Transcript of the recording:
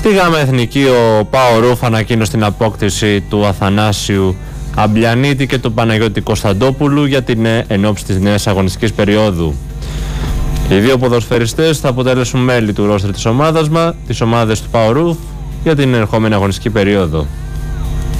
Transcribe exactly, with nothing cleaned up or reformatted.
Στη Γάμα Εθνική ο Πάο Ρούφ ανακοίνωσε την απόκτηση του Αθανάσιου Αμπλιανίτη και του Παναγιώτη Κωνσταντόπουλου για την ενόψη της νέας αγωνιστικής περίοδου. Οι δύο ποδοσφαιριστές θα αποτέλεσουν μέλη του ρόστερ της ομάδας μας, της ομάδας του Πάο Ρούφ για την ερχόμενη αγωνιστική περίοδο.